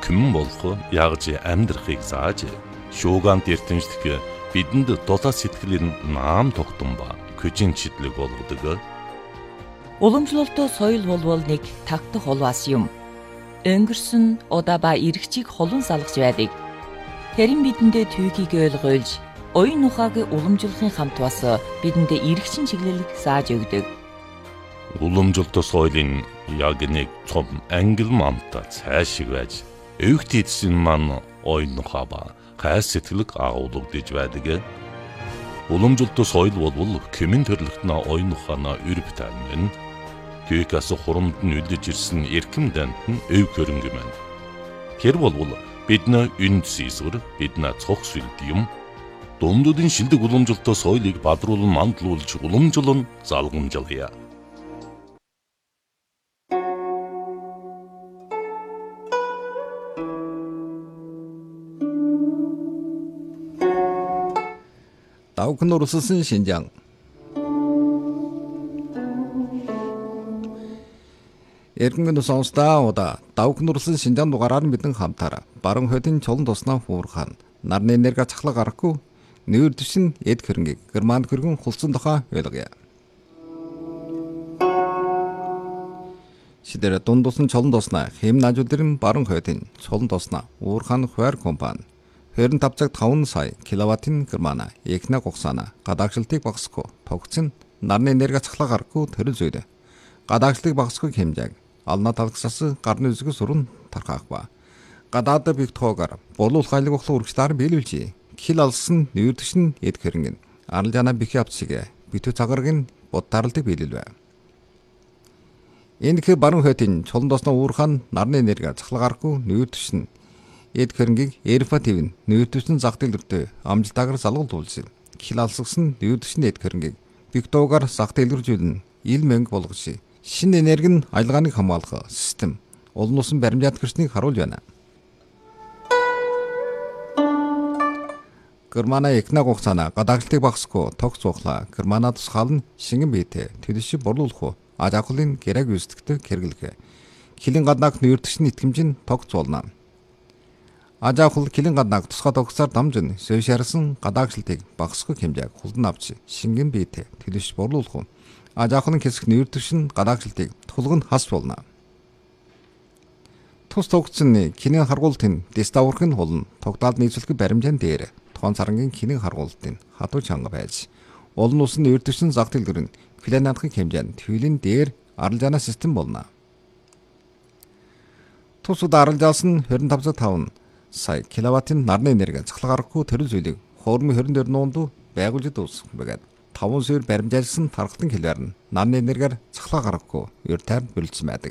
күмэн болох ягж амьдрахыг зааж шуугант эрдэмшлэг бидэнд дулаан сэтгэлийн наам тогтсон ба көжин чидлэг болгодог. Уламжлалт соёл болвол нэг тагтах улваас юм. Өнгөрсөн удаа ба эргчийг холон салгаж байдаг. Тэрэн бидэндээ түүхийг ойлгуулж, оюун ухааг уламжлахын хамт бас бидэндээ эргчин чиглэлийг зааж өгдөг. Уламжлалт соёлын яг нэг цом ангил мамта цаашиг байж, өвгт эдсэн маань оюун ухаа ба хайр сэтгэлэг агуулгадж байдаг. Уламжлалт соёл болвол кэмэн төрлөختнө оюун ухаанаа өрөв таймын Түйкээс хурамд нь үлдэж ирсэн эрхэм дант нь өв хөрөнгө мэн. Тэр болвол бидний үнд сийсгэр бидний цог сүлд юм. Дундуудын шилдэг уламжлалт соёлыг бадруулан мандлуулж уламжлан залгамжлая. Давхын урсгалсан Шинжаан. Эргэн сонсдаа удаа давхын урсгалсан Шинжаан дугаараар мэдэн хамтаараа баруун хойдын чулан туснаа хуурхаан нарны энерги цахлаг гарахгүй нүүр дэвшин эд хөрөнгийг германд хөргөн хулцсан тухай ойлгоё. Шидэр дундуусан чулан туснаа хэм нажуудын баруун хойдын чулан туснаа уурхаан хуваар компани 25.5 сая киловаттын германа экна гугсана гадаагшлтыг багасгүй тогтсон нарны энерги цахлаг гарахгүй төрөл зүйд гадаагшлтыг багасгүй хэмжээг ална талгасаас гарны үзэг сүрэн тархаах ба гадаад бигтхоогоор болуулах айлг ухлах үргэлжлээр биелүүлж кил алсан нүүрдэгшин эд хөрөнгө арал жана бихи авцыг битүү цагарыг нь бодтаралдаг биелүүлвэ. Энэ их баруун хойдын чулан досноо уурхаан нарны энерги цахлаг гарахгүй нүүрдэгшин эд хөрөнгийг эрфатив нь нүүрдэгшин зах дэлгэртөө амжилтаагаар залгуулж кил алсгсан нүүрдэгшин эд хөрөнгийг бигтхоогоор зах дэлгэржүүлнэ ил мөнгө болгож шинэ энерги нь аялгааныг хамгаалах систем олон улсын баримжаат гэрчнийг харуулж байна. Германа экна гугсана гадаагшлтыг багасгүй тогт цуглаа германа тусгаал нь шингэн биетэй төлөш борлуулах аж ахуйлын гэрэг үүсдэгтэй хэрэглэх килэн гаднааг нүүрдэгшин итгэмж нь тогт цуулна. Аж ахуйл килэн гаднааг тусгай тогсоор дамжин сөйшарсан гадаагшлтыг багасгүй хэмжээг хулдан авч шингэн биетэй төлөш борлуулах аж ахуйлын хэсэг нүүрдэгшин гадаагшлтыг тулганд хас болно. Тус тогтсон кинийн харгуултын диставурхын хулн тогтоолд нийцүүлэх баримжаан дээр тухайн сарангийн кинийн харгуултын хатуу чанга байж олон улсын нүүрдэгшин зах дэлгэр нь финансын хэмжээнд төвлийн дээр аралжаана систем болно. Тусад аралжаалс нь 25.5 сая киловаттын нарны энерги цахлаг гарахгүй төрөл зүйлийг хуурмын 24 нуунд байгуулж дуусгах бөгөөд 5 суур баримжаалсан тархалтын хэлбэр нь нарны энергиар цахлаг гарахгүй ер тайранд бүрэлдсэн байдаг.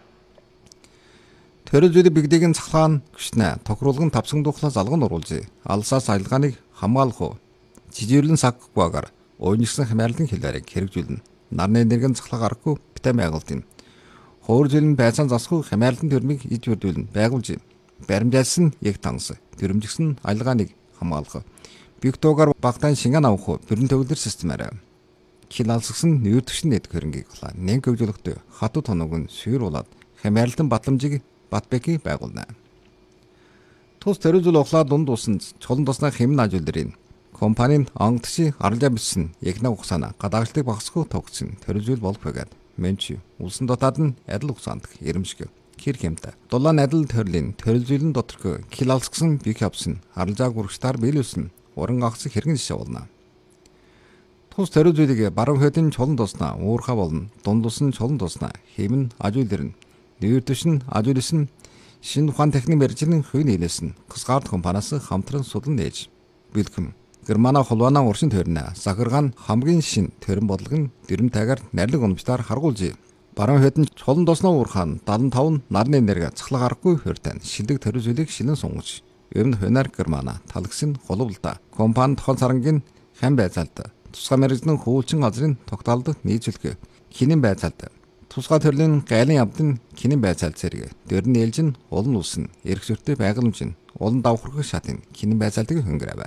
Төрөл зүйлийг бигдэгийн цахлаан гүшнэ тохируулгын тавсан духлаа залган оруулж алсаас аялгааныг хамгаалах жижирлэн саггүйгээр уйнжсан хямралын хэлбэрийг хэрэгжүүлнэ. Нарны энергийн цахлаг гарахгүй битам байгуултын хуур зүйлэн байцаан засгүй хямралын төрмийг иж бүрдүүлнэ байгуулж баримжаалсан яг танс төрөмжгсөн аялгааныг хамгаалах бигтуугаар багтаан шингэн авах бүрэн төгөлдөр системээр кил алсгсан нүүрдэгшин эд хөрөнгийг нэг хөгжүүлэхдээ хатуу тоног нь сүйрүүлээд хямралын батламжийг батбэки байгуулна. Тус төрөл зүйл ухлаа дунд усан чулан туснаа хэм нажуулдрын компанийн онгодчи аралжаа бичсэн ягна ухсана гадаагшлтыг багасгүй тогтсон төрөл зүйл болох байгаад менч улсын дотоод нь адил ухсаанд ирэмшиг хэр хэмтэй дулаан адил төрлийн төрөл зүйлэн доторх кил алсгсан бик авсан аралжаа гүргчдаар биелүүлсэн уран агц хэрэгэн жишээ болно. Тус төрөл зүйлийг баруун хойдын чулан туснаа уурхаа болно дунд усан чулан туснаа хэм нь ажуулдэрнэ нүүрдэгшин ажуулсан шинэ ухаан техник мэргэжлийн хувийн нийлээсэн Ксгард компаниас хамтран судлан нээж бэлгэм германа холвана уршин төрнө захиргаан хамгийн шин төрөн бодлогын дэрэмтайгаар нарийн уламжлаар харгуулж баруун хойдын чулан туснаа уурхаан 75 нарны энерги цахлаг гарахгүй хөртөн шилдэг төрөл зүйлийг шилэн сунгаж ер нь хөнөр германа талагсын холовлда компани тохон сарангийн хэн байцаалт тусгай мэргэжлийн хөвөлчин газрын тогтоолд нийцүүлэх кинийн байцаалт тусгай төрлийн гайлын явдын кинийн байцаалт зэрэг дөрн ээлж нь олон улсын эрх зүйтэй байгууламж нь олон давхаргах шатын кинийн байцаалтыг хөнгөрөв.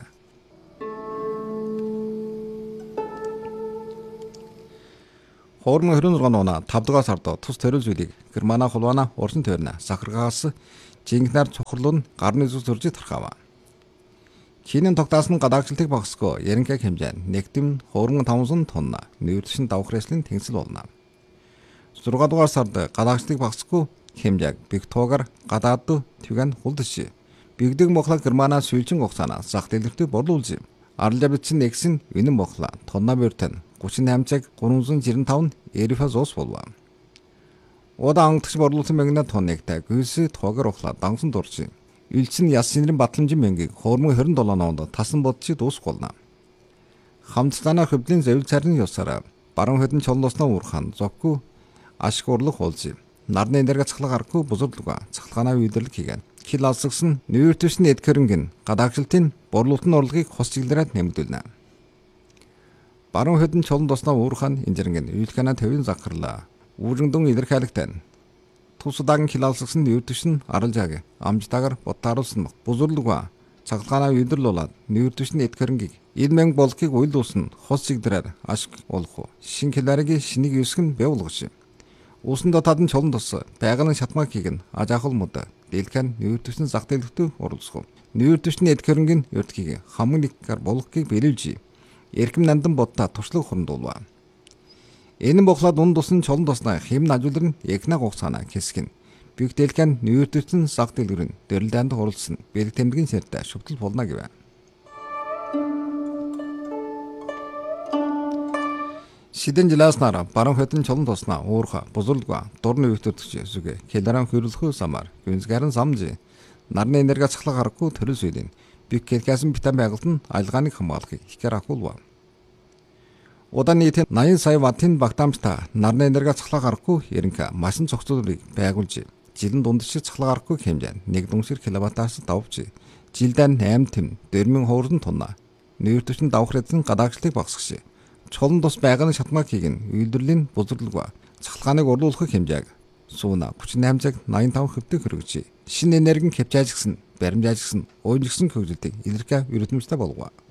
Хуурмын 26 оноо 5 дугаар сард тус төрөл зүйлийг германа холвана урсан төрнө захиргаас жинхнээр цухрлуу нь гарны зүс төрж тархав. Чинийн тогтоос нь гадаагчлалтыг багасгоо яринкаг хэмжээ нэгдэм хуурман 500 тонна нүүртшин давх реслийн тэнгисэл болно. 6 дугаар сард гадаагчлалтыг багасгоо хэмжээг Виктогоор гадаад твгэн хулдши. Бигдэг мохла Германаас сүүлчин хугацаанаас зах дэлгэртээ борлуулж Арлабитчин нэгсэн үнэн мохла тонна бертэн 38 цаг 395 эрифаз ус болов. Ода ангтгч борлуулсан мөнгөний тоннэгтэй гүйс тоогоор ухлаа дансан дурж. Илчин яс синрэн батламжин мөнгийг хуурман 27 онд тасан бодчид дуусгуулна. Хамтлагаа хөвлийн зэвэл царны ёсараа баруун хөдөн чоллосноо уурхан зоггүй ашиг урлах болж нарны энерги цахлах аргагүй бузарлуга цахлагаанаа үйлдвэрлэх хийгэн. Хил алсагсан нүүртвшний эд хөрөнгө гадаагшлалтын борлуулалтын орлогыг хос чиглэлээр нэмэгдүүлнэ. Баруун хөдөн чолон досноо уурхан инжирэнгийн үйлхэнэ төвийн захарлаа. Үүргэндэн илэрхийлэгтэн тусуудагийн хил алсагсан нүүртвшин аралжааг амжтаагаар бодтааруулсан бузарлуга цахлагаанаа үйлдвэрлүүлээд нүүртвшний эд хөрөнгийг 1,000 болгохыг уйлдуулсан хос чиглэлээр ашиг олох шин хиларгийн шинийг юусгэн бявуулгаш. Уусандаа тадан чолон тос байгалийн шатмаг хийгэн ажаахал мод дэлгэн нүүртвшний зах дэлгэртээ оруулах. Нүүртвшний эд хөрөнгийн өртгийг хамаг нэггээр болгохыг бэлүүлж эрхэм нандан бодтаа туршлага хурандуулва. Энэ бохлоод унд тусан чолон тосноо хэм ажуулрын ягнаг хугацаанаа хэсгэн. Биг дэлгэн нүүртвшний зах дэлгэрийн дөрлөнд оруулсан бэлэг тэмдгийн сэртэ шүтэл болно гэв. Шидэн жилааснаар баруун хөдөн чолон тосноо уурха бузуулга дурны өвтөрдөгч зүгэ хилэрэн хөрөлхөө самар гүнзгэрэн самжи нарны энерги цахлах аргагүй төрөл сүлийн биг кэлкэсэн битэн байгуулт нь айлгааныг хамгаалахыг ихэр ахуулва. Удаан нийтийн 80 сая ваттын багтаамжтай нарны энерги цахлах аргагүй ерөнхий машин цогцлолыг байгуулж жилийн дундчид цахлах аргагүй хэмжээнд 1 дүнсэр киловаттаас давж жилдээ 8 тэм 4000 хуурдан тонна нүүртвшин давх реслийн гадаагшлалтыг багасгах. Чолон тос байгалийн шатмаг хийгэн үйлдвэрлэлийн бузарлуга цахлагааныг урлуулах хэмжээг сууна 38 цаг 85 хэвтэ хөргөж шинэ энергийн хэмжээ ажигсан баримж ажигсан уйжигсан хөгжилтийг илэрхий өрөмжтэй болгоо.